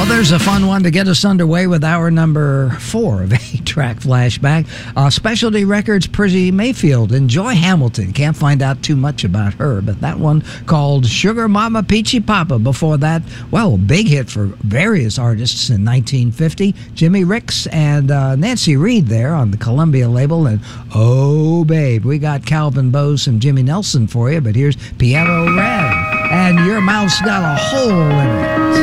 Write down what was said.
Well, there's a fun one to get us underway with hour number 4 of 8-Track Flashback. Specialty Records, Prissy Mayfield and Joy Hamilton. Can't find out too much about her, but that one called Sugar Mama Peachy Papa. Before that, well, big hit for various artists in 1950. Jimmy Ricks and Nancy Reed there on the Columbia label. And oh, babe, we got Calvin Bose and Jimmy Nelson for you, but here's Piano Red. And Your Mouth's Got a Hole in It.